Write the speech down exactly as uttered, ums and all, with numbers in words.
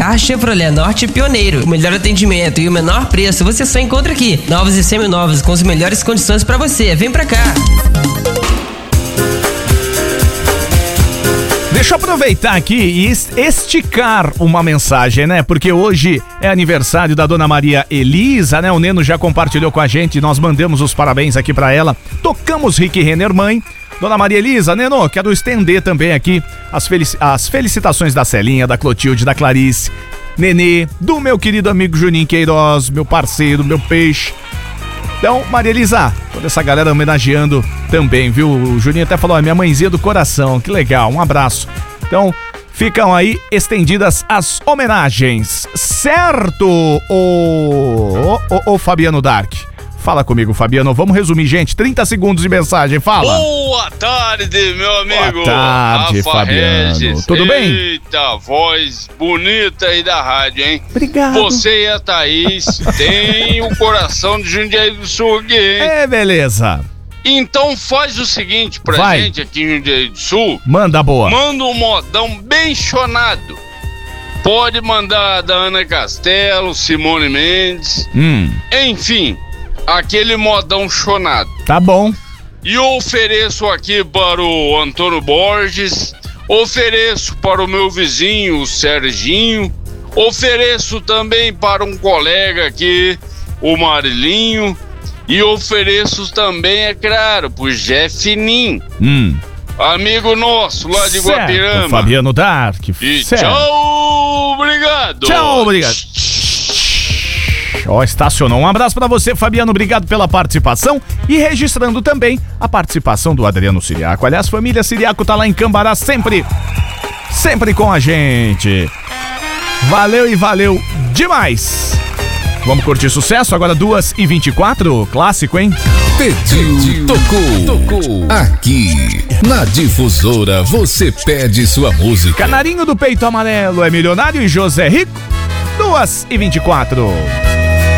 Car Chevrolet Norte pioneiro. O melhor atendimento e o menor preço você só encontra aqui. Novos e seminovos com as melhores condições pra você. Vem pra cá. Deixa eu aproveitar aqui e esticar uma mensagem, né? Porque hoje é aniversário da Dona Maria Elisa, né? O Neno já compartilhou com a gente, nós mandamos os parabéns aqui pra ela. Tocamos Rick Renner Mãe. Dona Maria Elisa, Neno, quero estender também aqui as, felici- as felicitações da Celinha, da Clotilde, da Clarice, Nenê, do meu querido amigo Juninho Queiroz, meu parceiro, meu peixe. Então, Maria Elisa, toda essa galera homenageando também, viu? O Juninho até falou, é minha mãezinha do coração, que legal, um abraço. Então, ficam aí estendidas as homenagens, certo, ô, ô, ô Fabiano Dark? Fala comigo, Fabiano, vamos resumir, gente, trinta segundos de mensagem, fala. Boa tarde, meu amigo. Boa tarde, Rafa Fabiano. Regis. Tudo bem? Eita, voz bonita aí da rádio, hein? Obrigado. Você e a Thaís têm o coração de Jundiaí do Sul aqui, hein? É, beleza. Então faz o seguinte pra Vai. gente aqui em Jundiaí do Sul. Manda boa. Manda um modão bem chonado. Pode mandar da Ana Castelo, Simone Mendes, Hum, enfim, aquele modão chonado. tá bom. E eu ofereço aqui para o Antônio Borges, ofereço para o meu vizinho, o Serginho, ofereço também para um colega aqui, o Marilinho, e ofereço também, é claro, para o Jefininho, Hum. amigo nosso lá de Certo, Guapirama. Fabiano Dark. E certo. tchau, obrigado. Tchau, obrigado. Ó, estacionou. Um abraço pra você, Fabiano. Obrigado pela participação. E registrando também a participação do Adriano Siriaco. Aliás, família Siriaco tá lá em Cambará sempre, sempre com a gente. Valeu e valeu demais. Vamos curtir sucesso? Agora duas e vinte e quatro. Clássico, hein? Pediu, tocou, tocou. Aqui, na Difusora, você pede sua música. Canarinho do Peito Amarelo é milionário e José Rico. duas e vinte e quatro.